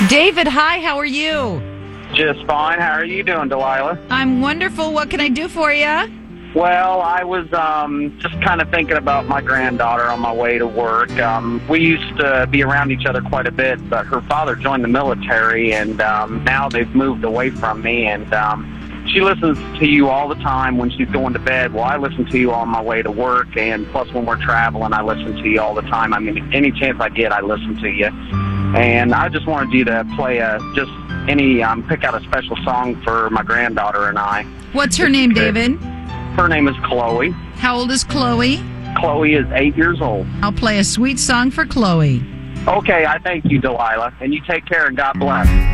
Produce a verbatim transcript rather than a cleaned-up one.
David, hi, how are you? Just fine. How are you doing, Delilah? I'm wonderful. What can I do for you? Well, I was um, just kind of thinking about my granddaughter on my way to work. Um, we used to be around each other quite a bit, but her father joined the military, and um, now they've moved away from me, and um, she listens to you all the time when she's going to bed. Well, I listen to you on my way to work, and plus when we're traveling, I listen to you all the time. I mean, any chance I get, I listen to you. And I just wanted you to play a, just any, um, pick out a special song for my granddaughter and I. What's her name, David? Her name is Chloe. How old is Chloe? Chloe is eight years old. I'll play a sweet song for Chloe. Okay, I thank you, Delilah. And you take care and God bless.